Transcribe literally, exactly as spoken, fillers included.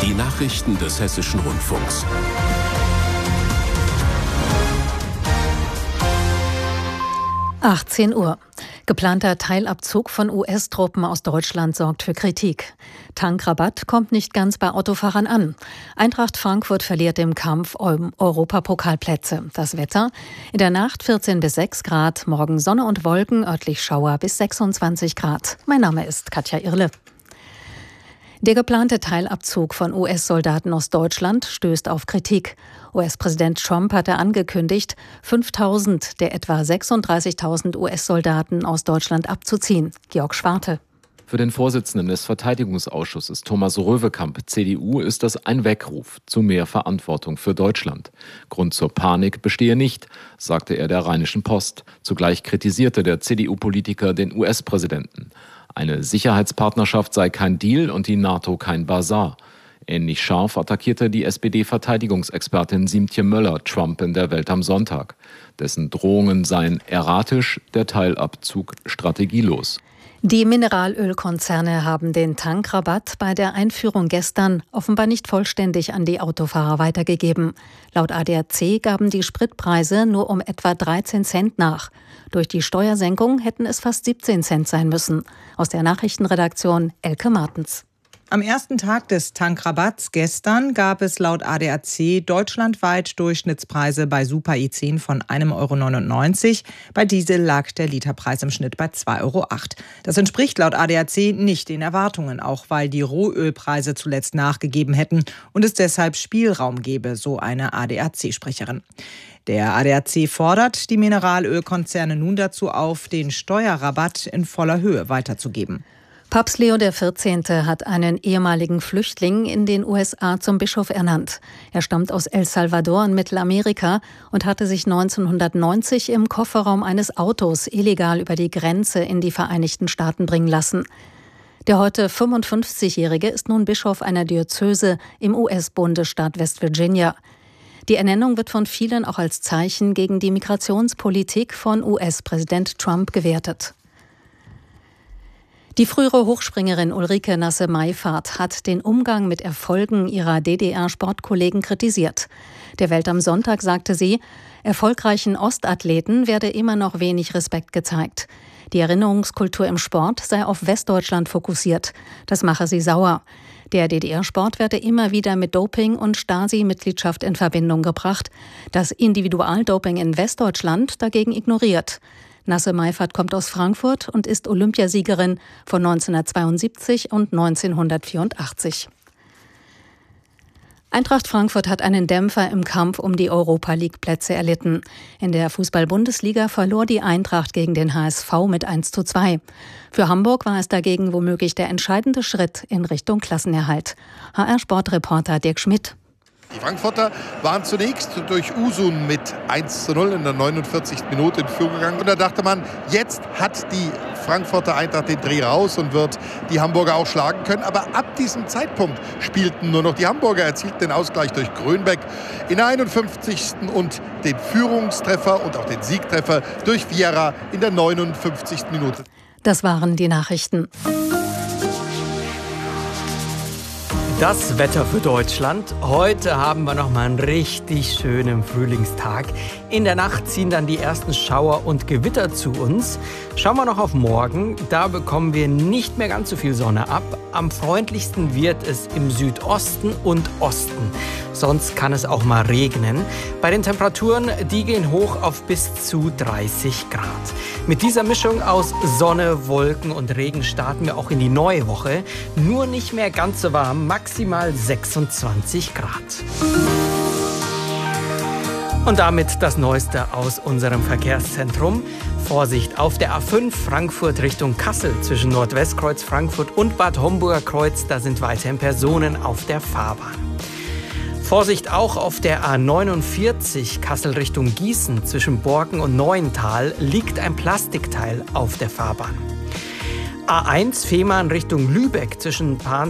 Die Nachrichten des Hessischen Rundfunks. achtzehn Uhr. Geplanter Teilabzug von U S-Truppen aus Deutschland sorgt für Kritik. Tankrabatt kommt nicht ganz bei Autofahrern an. Eintracht Frankfurt verliert im Kampf um Europapokalplätze. Das Wetter: in der Nacht vierzehn bis sechs Grad, morgen Sonne und Wolken, örtlich Schauer bis sechsundzwanzig Grad. Mein Name ist Katja Irle. Der geplante Teilabzug von U S-Soldaten aus Deutschland stößt auf Kritik. U S-Präsident Trump hatte angekündigt, fünftausend der etwa sechsunddreißigtausend U S-Soldaten aus Deutschland abzuziehen. Georg Schwarte. Für den Vorsitzenden des Verteidigungsausschusses Thomas Röwekamp, C D U, ist das ein Weckruf zu mehr Verantwortung für Deutschland. Grund zur Panik bestehe nicht, sagte er der Rheinischen Post. Zugleich kritisierte der C D U-Politiker den U S-Präsidenten. Eine Sicherheitspartnerschaft sei kein Deal und die NATO kein Basar. Ähnlich scharf attackierte die S P D-Verteidigungsexpertin Siemtje Möller Trump in der Welt am Sonntag. Dessen Drohungen seien erratisch, der Teilabzug strategielos. Die Mineralölkonzerne haben den Tankrabatt bei der Einführung gestern offenbar nicht vollständig an die Autofahrer weitergegeben. Laut A D A C gaben die Spritpreise nur um etwa dreizehn Cent nach. Durch die Steuersenkung hätten es fast siebzehn Cent sein müssen. Aus der Nachrichtenredaktion Elke Martens. Am ersten Tag des Tankrabatts gestern gab es laut A D A C deutschlandweit Durchschnittspreise bei Super I zehn von ein Euro neunundneunzig. Bei Diesel lag der Literpreis im Schnitt bei zwei Euro acht. Das entspricht laut A D A C nicht den Erwartungen, auch weil die Rohölpreise zuletzt nachgegeben hätten und es deshalb Spielraum gebe, so eine A D A C-Sprecherin. Der A D A C fordert die Mineralölkonzerne nun dazu auf, den Steuerrabatt in voller Höhe weiterzugeben. Papst Leo der vierzehnte hat einen ehemaligen Flüchtling in den U S A zum Bischof ernannt. Er stammt aus El Salvador in Mittelamerika und hatte sich neunzehnhundertneunzig im Kofferraum eines Autos illegal über die Grenze in die Vereinigten Staaten bringen lassen. Der heute fünfundfünfzigjährige ist nun Bischof einer Diözese im U S-Bundesstaat West Virginia. Die Ernennung wird von vielen auch als Zeichen gegen die Migrationspolitik von U S-Präsident Trump gewertet. Die frühere Hochspringerin Ulrike Nasse-Meifert hat den Umgang mit Erfolgen ihrer D D R-Sportkollegen kritisiert. Der Welt am Sonntag sagte sie, erfolgreichen Ostathleten werde immer noch wenig Respekt gezeigt. Die Erinnerungskultur im Sport sei auf Westdeutschland fokussiert. Das mache sie sauer. Der D D R-Sport werde immer wieder mit Doping und Stasi-Mitgliedschaft in Verbindung gebracht. Das Individualdoping in Westdeutschland dagegen ignoriert. Nasse-Meifert kommt aus Frankfurt und ist Olympiasiegerin von neunzehnhundertzweiundsiebzig und neunzehnhundertvierundachtzig. Eintracht Frankfurt hat einen Dämpfer im Kampf um die Europa-League-Plätze erlitten. In der Fußball-Bundesliga verlor die Eintracht gegen den H S V mit eins zu zwei. Für Hamburg war es dagegen womöglich der entscheidende Schritt in Richtung Klassenerhalt. H R-Sportreporter Dirk Schmidt. Die Frankfurter waren zunächst durch Usun mit eins zu null in der neunundvierzigsten Minute in Führung gegangen. Und da dachte man, jetzt hat die Frankfurter Eintracht den Dreh raus und wird die Hamburger auch schlagen können. Aber ab diesem Zeitpunkt spielten nur noch die Hamburger, erzielten den Ausgleich durch Grönbeck in der einundfünfzigsten und den Führungstreffer und auch den Siegtreffer durch Vieira in der neunundfünfzigsten Minute. Das waren die Nachrichten. Das Wetter für Deutschland. Heute haben wir noch mal einen richtig schönen Frühlingstag. In der Nacht ziehen dann die ersten Schauer und Gewitter zu uns. Schauen wir noch auf morgen. Da bekommen wir nicht mehr ganz so viel Sonne ab. Am freundlichsten wird es im Südosten und Osten. Sonst kann es auch mal regnen. Bei den Temperaturen, die gehen hoch auf bis zu dreißig Grad. Mit dieser Mischung aus Sonne, Wolken und Regen starten wir auch in die neue Woche. Nur nicht mehr ganz so warm, maximal sechsundzwanzig Grad. Und damit das Neueste aus unserem Verkehrszentrum. Vorsicht auf der A fünf Frankfurt Richtung Kassel zwischen Nordwestkreuz Frankfurt und Bad Homburger Kreuz. Da sind weiterhin Personen auf der Fahrbahn. Vorsicht auch auf der A neunundvierzig Kassel Richtung Gießen zwischen Borken und Neuental liegt ein Plastikteil auf der Fahrbahn. A eins Fehmarn Richtung Lübeck zwischen Pan